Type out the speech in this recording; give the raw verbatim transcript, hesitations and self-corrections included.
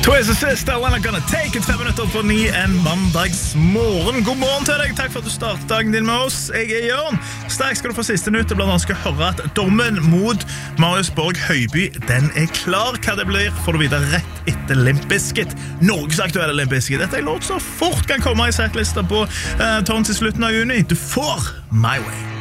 Twist og Sister, when I'm gonna take it, fem minutter på ni en mandagsmorgen. God morgen til deg, takk for at du startet dagen din med oss. Jeg er Jørn. Straks skal du få siste nytt, blant annet skal høre at dommen mot Marius Borg Høiby, den er klar. Hva det blir, får du vite rett etter Limp Bizkit. Norges aktuelle Limp Bizkit. Dette er en låt så fort kan komme i settlista på uh, tårn til slutten av juni. Du får My Way.